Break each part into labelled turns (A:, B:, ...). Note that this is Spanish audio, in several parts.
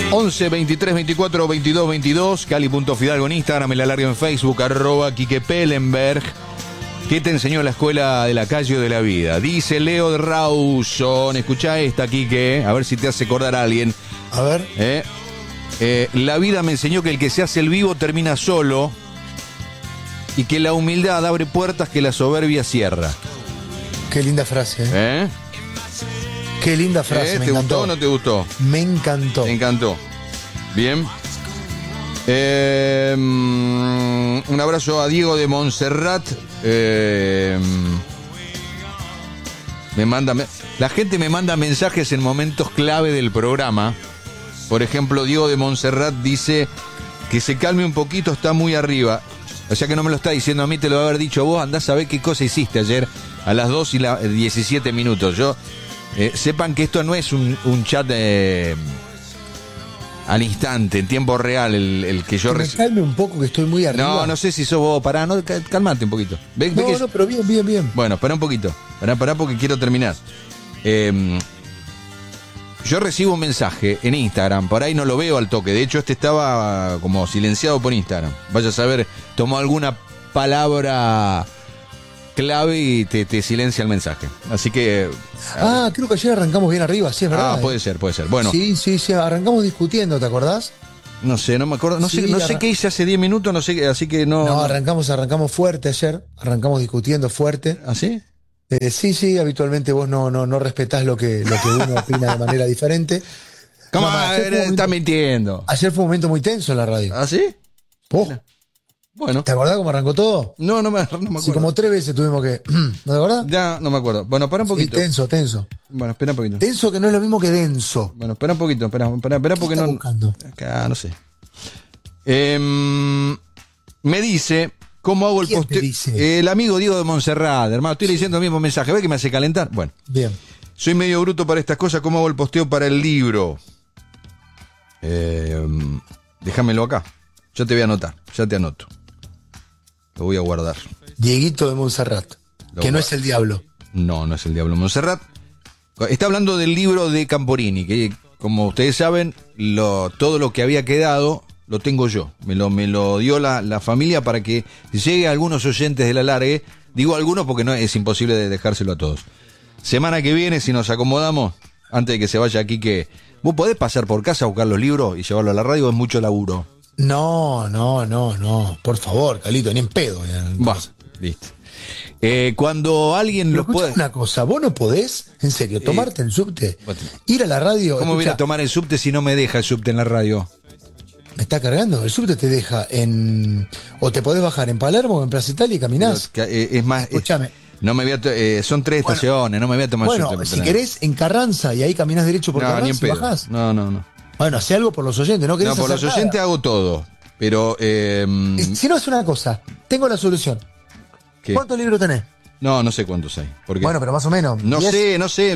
A: 11 23 24 22 22, Cali.Fidalgo en Instagram, el alargo en Facebook, @Quique Pellenberg. ¿Qué te enseñó la escuela de la calle o de la vida? Dice Leo de Rawson. Escuchá esta, Quique, a ver si te hace acordar a alguien.
B: A ver.
A: La vida me enseñó que el que se hace el vivo termina solo y que la humildad abre puertas que la soberbia cierra.
B: Qué linda frase. Qué linda frase, me
A: ¿Te
B: encantó.
A: gustó o no te gustó?
B: Me encantó.
A: Me encantó. Bien. Un abrazo a Diego de Montserrat. La gente me manda mensajes en momentos clave del programa. Por ejemplo, Diego de Montserrat dice que se calme un poquito, está muy arriba. O sea que no me lo está diciendo a mí, te lo va a haber dicho vos. Andás a ver qué cosa hiciste ayer a las 2:17. Sepan que esto no es un chat al instante, en tiempo real, el que yo
B: recibo. Calme un poco, que estoy muy arriba.
A: No sé si sos vos. Pará, no, calmate un poquito.
B: No, pero bien.
A: Bueno, pará un poquito. Pará porque quiero terminar. Yo recibo un mensaje en Instagram, por ahí no lo veo al toque. De hecho, este estaba como silenciado por Instagram. Vaya a saber, tomó alguna palabra clave y te silencia el mensaje. Así que...
B: creo que ayer arrancamos bien arriba, sí, es verdad.
A: Puede ser. Bueno.
B: Sí, arrancamos discutiendo, ¿te acordás?
A: No sé, no me acuerdo. No sé qué hice hace 10 minutos, no sé, así que no...
B: No, arrancamos fuerte ayer, arrancamos discutiendo fuerte.
A: ¿Ah, sí?
B: Sí, habitualmente vos no respetás lo que uno opina de manera diferente.
A: ¿Cómo? Estás mintiendo.
B: Ayer fue un momento muy tenso en la radio.
A: ¿Ah, sí? Bueno.
B: ¿Te acordás cómo arrancó todo?
A: No me acuerdo.
B: Sí, como 3 veces tuvimos que... ¿No te acordás?
A: Ya, no me acuerdo. Bueno, para un poquito.
B: Sí, tenso.
A: Bueno, espera un poquito.
B: Tenso que no es lo mismo que denso.
A: Bueno, espera un poquito. Espera porque no...
B: buscando?
A: Acá, no sé. Me dice... ¿Cómo hago el posteo? El amigo Diego de Montserrat, hermano. Estoy leyendo el mismo mensaje. ¿Ves que me hace calentar? Bueno.
B: Bien.
A: Soy medio bruto para estas cosas. ¿Cómo hago el posteo para el libro? Déjamelo acá. Ya te voy a anotar. Ya te anoto. Lo voy a guardar.
B: Dieguito de Montserrat. Que no es el diablo.
A: No es el diablo Montserrat. Está hablando del libro de Camporini. Que, como ustedes saben, todo lo que había quedado... lo tengo yo, me lo dio la familia para que llegue a algunos oyentes de la Largue. Digo algunos porque no es imposible de dejárselo a todos. Semana que viene, si nos acomodamos, antes de que se vaya aquí, que vos podés pasar por casa a buscar los libros y llevarlo a la radio, es mucho laburo.
B: No, por favor, Calito, ni en pedo.
A: Listo. Cuando alguien lo puede...
B: una cosa, vos no podés, en serio, tomarte el subte, ir a la radio...
A: ¿Cómo voy a tomar el subte si no me deja el subte en la radio?
B: ¿Me está cargando? El subte te deja o te podés bajar en Palermo o en Plaza Italia y caminás.
A: Es más...
B: Escuchame.
A: No me voy a son 3 estaciones, no me voy a tomar el subte.
B: Bueno, si querés, en Carranza y ahí caminás derecho por Carranza
A: ni en pedo.
B: y bajás.
A: No.
B: Bueno, hace algo por los oyentes, ¿no?
A: No, por los oyentes hago todo, pero...
B: Si no, es una cosa, tengo la solución.
A: ¿Qué?
B: ¿Cuántos libros tenés?
A: No sé cuántos hay.
B: Bueno, pero más o menos.
A: No sé.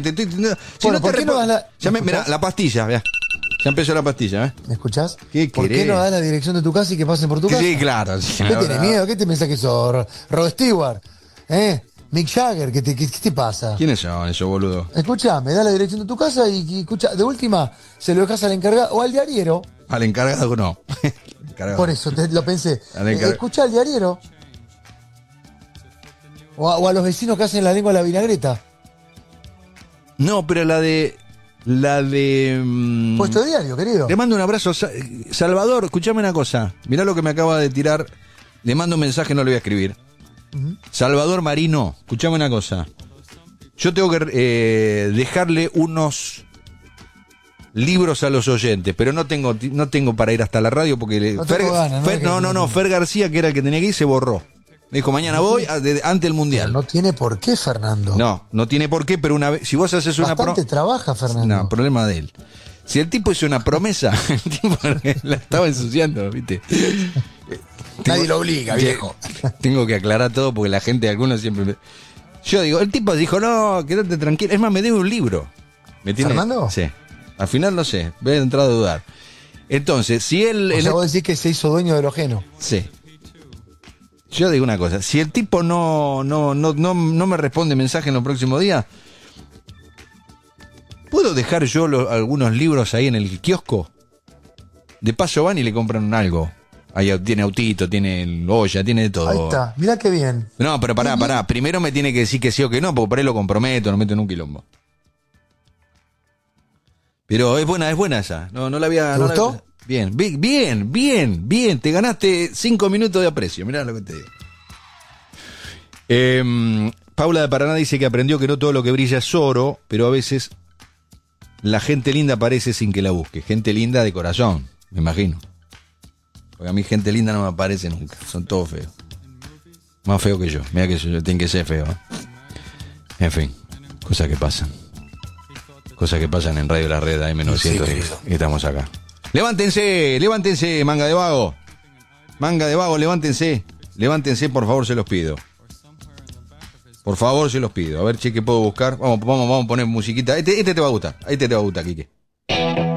A: Mirá, la pastilla, ya empezó la pastilla, ¿eh?
B: ¿Me escuchás?
A: ¿Qué
B: ¿Por qué no das la dirección de tu casa y que pasen por tu casa?
A: Sí, claro.
B: ¿Qué tenés miedo? ¿Qué te pensás que sos? Rod Stewart, Mick Jagger, ¿qué te pasa?
A: ¿Quiénes son esos boludos?
B: Escuchame, da la dirección de tu casa y escucha, de última, se lo dejas al encargado o al diariero.
A: Al encargado no.
B: Por eso lo pensé. Escucha al diariero. O a los vecinos que hacen la lengua a la vinagreta.
A: No, pero la de...
B: Puesto diario, querido.
A: Le mando un abrazo. Salvador, escuchame una cosa. Mirá lo que me acaba de tirar. Le mando un mensaje, no lo voy a escribir. Salvador Marino, escuchame una cosa. Yo tengo que dejarle unos libros a los oyentes, pero no tengo para ir hasta la radio porque Fer García, que era el que tenía que ir, se borró. Me dijo, mañana voy ante el Mundial.
B: Pero no tiene por qué, Fernando.
A: No tiene por qué, pero una vez, si vos haces una
B: promesa... trabaja, Fernando.
A: No, problema de él. Si el tipo hizo una promesa, el tipo la estaba ensuciando, ¿viste?
B: Nadie lo obliga, viejo.
A: Tengo que aclarar todo porque la gente, algunos siempre... Yo digo, el tipo dijo, no, quédate tranquilo. Es más, me debe un libro. ¿Me tiene?
B: ¿Fernando?
A: Sí. Al final no sé, voy a entrar a dudar. Entonces, si él...
B: O sea, vos decís que se hizo dueño de lo ajeno.
A: Sí. Yo digo una cosa, si el tipo no me responde mensaje en los próximos días, ¿puedo dejar yo algunos libros ahí en el kiosco? De paso van y le compran algo. Ahí tiene autito, tiene olla, tiene de todo.
B: Ahí está, mirá qué bien.
A: No, pero pará. Primero me tiene que decir que sí o que no, porque por ahí lo comprometo, no meto en un quilombo. Pero es buena esa. No la había...
B: ¿Te gustó?
A: Bien. Te ganaste 5 minutos de aprecio. Mirá lo que te digo. Paula de Paraná dice que aprendió que no todo lo que brilla es oro, pero a veces la gente linda aparece sin que la busque. Gente linda de corazón, me imagino. Porque a mí gente linda no me aparece nunca. Son todos feos. Más feos que yo. Mira que yo tengo que ser feo. En fin, cosas que pasan. Cosas que pasan en Radio La Red AM900.
B: Sí,
A: y estamos acá. Levántense, manga de vago. Manga de vago, levántense. Levántense, por favor, se los pido. Por favor, se los pido. A ver, che, ¿qué puedo buscar? Vamos a poner musiquita. Este te va a gustar. Este te va a gustar, Quique.